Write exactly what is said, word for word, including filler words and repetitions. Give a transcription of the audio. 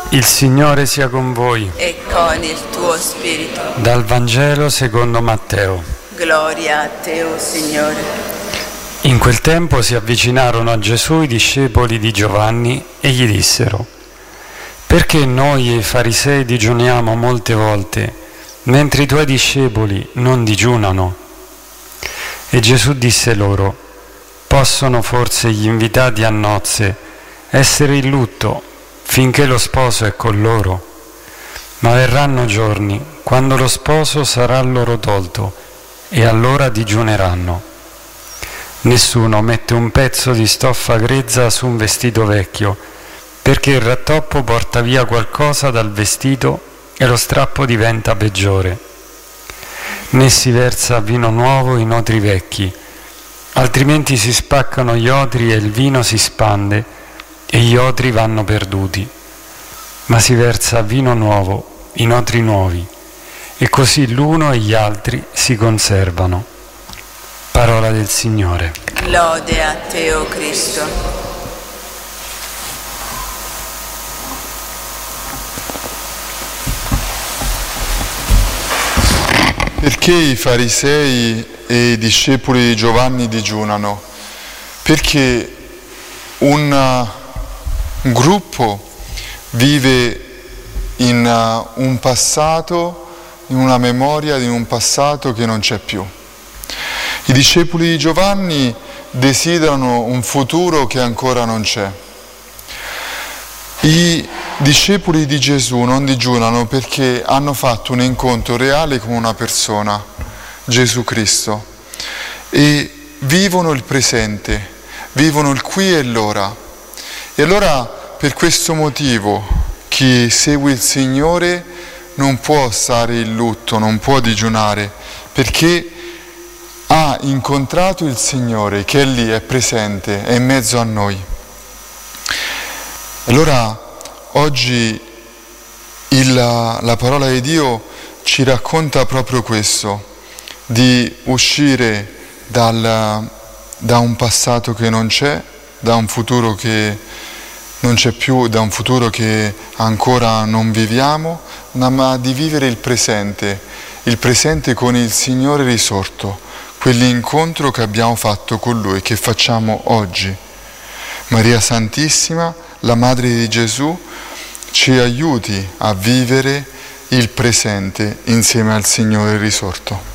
Il Signore sia con voi. E con il tuo spirito. Dal Vangelo secondo Matteo. Gloria a te, o Signore. In quel tempo si avvicinarono a Gesù i discepoli di Giovanni e gli dissero: perché noi e i farisei digiuniamo molte volte, mentre i tuoi discepoli non digiunano? E Gesù disse loro: possono forse gli invitati a nozze essere in lutto finché lo sposo è con loro? Ma verranno giorni quando lo sposo sarà loro tolto e allora digiuneranno. Nessuno mette un pezzo di stoffa grezza su un vestito vecchio, perché il rattoppo porta via qualcosa dal vestito e lo strappo diventa peggiore. Né si versa vino nuovo in odri vecchi, altrimenti si spaccano gli odri e il vino si spande e gli odri vanno perduti. Ma si versa vino nuovo in odri nuovi, e così l'uno e gli altri si conservano. Parola del Signore. Lode a te, o Cristo. Perché i farisei e i discepoli di Giovanni digiunano? Perché un, un gruppo vive in uh, un passato, in una memoria di un passato che non c'è più. I discepoli di Giovanni desiderano un futuro che ancora non c'è. I discepoli di Gesù non digiunano perché hanno fatto un incontro reale con una persona, Gesù Cristo, e vivono il presente, vivono il qui e l'ora. E allora, per questo motivo, chi segue il Signore non può stare in lutto, non può digiunare, perché ha incontrato il Signore che è lì, è presente, è in mezzo a noi. Allora, oggi il, la parola di Dio ci racconta proprio questo, di uscire dal, da un passato che non c'è, da un futuro che non c'è più, da un futuro che ancora non viviamo, ma di vivere il presente, il presente con il Signore risorto, quell'incontro che abbiamo fatto con Lui, che facciamo oggi. Maria Santissima, la Madre di Gesù, ci aiuti a vivere il presente insieme al Signore risorto.